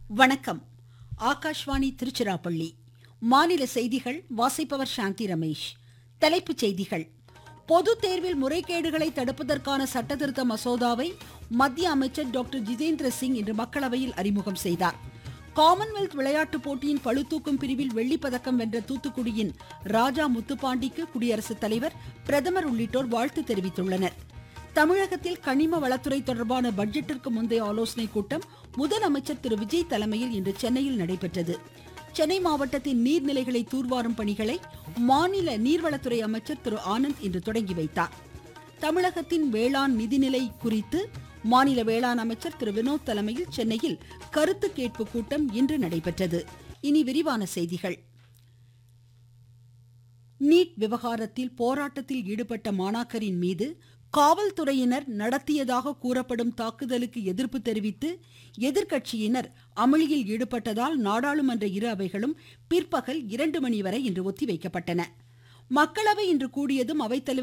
வணக்கம். ஆகாஷ்வாணி திருச்சிராப்பள்ளி. மாநில செய்திகள் வாசிப்பவர் சாந்தி ரமேஷ். தலைப்புச் செய்திகள். பொதுத் தேர்வில் முறைகேடுகளை தடுப்பதற்கான சட்டத்திருத்த மசோதாவை மத்திய அமைச்சர் டாக்டர் ஜிதேந்திர சிங் இன்று மக்களவையில் அறிமுகம் செய்தார். காமன்வெல்த் விளையாட்டுப் போட்டியின் பளுதூக்கும் பிரிவில் வெள்ளிப்பதக்கம் வென்ற தூத்துக்குடியின் ராஜா முத்துப்பாண்டிக்கு குடியரசுத் தலைவர், பிரதமர் உள்ளிட்டோர் வாழ்த்து தெரிவித்துள்ளனர். தமிழகத்தில் கனிம வளத்துறை தொடர்பான பட்ஜெட்டிற்கு முந்தைய ஆலோசனைக் கூட்டம் முதலமைச்சர் திரு விஜய் தலைமையில் இன்று சென்னையில் நடைபெற்றது. சென்னை மாவட்டத்தின் நீர்நிலைகளை தூர்வாரும் பணிகளை மாநில நீர்வளத்துறை அமைச்சர் திரு ஆனந்த் இன்று தொடங்கி வைத்தார். தமிழகத்தின் வேளாண் நிதிநிலை குறித்து மாநில வேளாண் அமைச்சர் திரு வினோத் தலைமையில் சென்னையில் கருத்து கேட்பு கூட்டம் இன்று நடைபெற்றது. இனி விரிவான செய்திகள். நீட் விவகாரத்தில் போராட்டத்தில் ஈடுபட்ட மாணாக்கரின் மீது காவல்துறையினர் நடத்தியதாக கூறப்படும் தாக்குதலுக்கு எதிர்ப்பு தெரிவித்து எதிர்க்கட்சியினர் அமளியில் ஈடுபட்டதால் நாடாளுமன்ற இரு அவைகளும் பிற்பகல் 2 மணி வரை இன்று ஒத்திவைக்கப்பட்டன. மக்களவை இன்று கூடியதும் அவைத்தலைவர்